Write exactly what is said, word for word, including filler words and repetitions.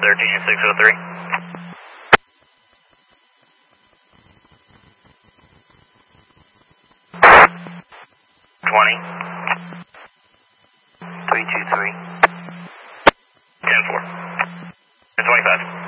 thirteen six oh three. twenty. three two three. ten four. twenty-five.